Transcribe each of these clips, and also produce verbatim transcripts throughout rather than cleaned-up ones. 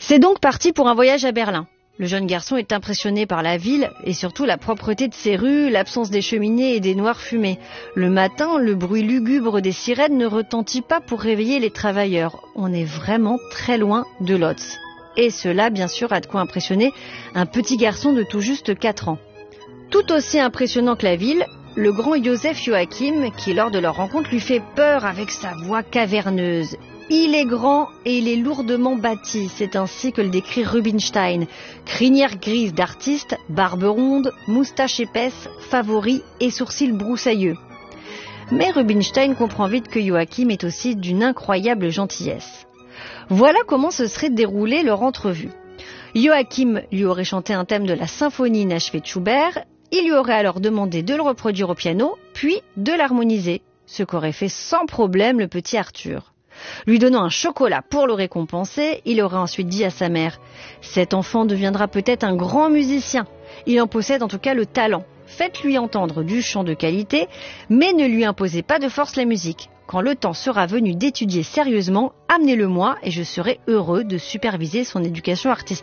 C'est donc parti pour un voyage à Berlin. Le jeune garçon est impressionné par la ville et surtout la propreté de ses rues, l'absence des cheminées et des noires fumées. Le matin, le bruit lugubre des sirènes ne retentit pas pour réveiller les travailleurs. On est vraiment très loin de Lodz. Et cela, bien sûr, a de quoi impressionner un petit garçon de tout juste quatre ans. Tout aussi impressionnant que la ville, le grand Joseph Joachim, qui lors de leur rencontre lui fait peur avec sa voix caverneuse. Il est grand et il est lourdement bâti, c'est ainsi que le décrit Rubinstein. Crinière grise d'artiste, barbe ronde, moustache épaisse, favoris et sourcils broussailleux. Mais Rubinstein comprend vite que Joachim est aussi d'une incroyable gentillesse. Voilà comment se serait déroulée leur entrevue. Joachim lui aurait chanté un thème de la symphonie inachevée de Schubert, il lui aurait alors demandé de le reproduire au piano, puis de l'harmoniser, ce qu'aurait fait sans problème le petit Arthur. Lui donnant un chocolat pour le récompenser, il aurait ensuite dit à sa mère « Cet enfant deviendra peut-être un grand musicien. Il en possède en tout cas le talent. Faites-lui entendre du chant de qualité, mais ne lui imposez pas de force la musique. Quand le temps sera venu d'étudier sérieusement, amenez-le-moi et je serai heureux de superviser son éducation artistique. »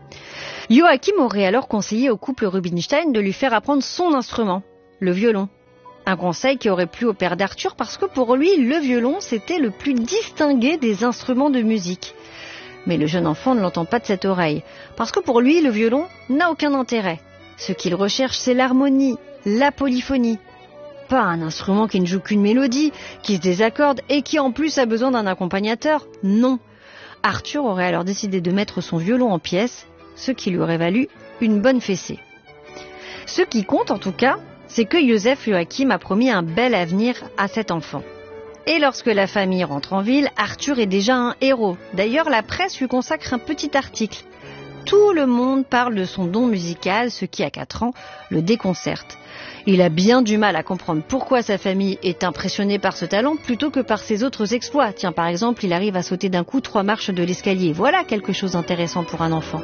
Joachim aurait alors conseillé au couple Rubinstein de lui faire apprendre son instrument, le violon. Un conseil qui aurait plu au père d'Arthur parce que pour lui, le violon, c'était le plus distingué des instruments de musique. Mais le jeune enfant ne l'entend pas de cette oreille, parce que pour lui, le violon n'a aucun intérêt. Ce qu'il recherche, c'est l'harmonie, la polyphonie. Pas un instrument qui ne joue qu'une mélodie, qui se désaccorde et qui en plus a besoin d'un accompagnateur. Non. Arthur aurait alors décidé de mettre son violon en pièces, ce qui lui aurait valu une bonne fessée. Ce qui compte en tout cas, c'est que Joseph Joachim a promis un bel avenir à cet enfant. Et lorsque la famille rentre en ville, Arthur est déjà un héros. D'ailleurs, la presse lui consacre un petit article. Tout le monde parle de son don musical, ce qui, à quatre ans, le déconcerte. Il a bien du mal à comprendre pourquoi sa famille est impressionnée par ce talent plutôt que par ses autres exploits. Tiens, par exemple, il arrive à sauter d'un coup trois marches de l'escalier. Voilà quelque chose d'intéressant pour un enfant.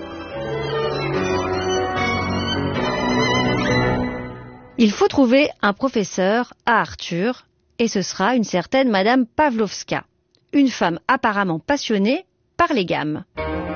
Il faut trouver un professeur à Arthur, et ce sera une certaine Madame Pawlowska, une femme apparemment passionnée par les gammes.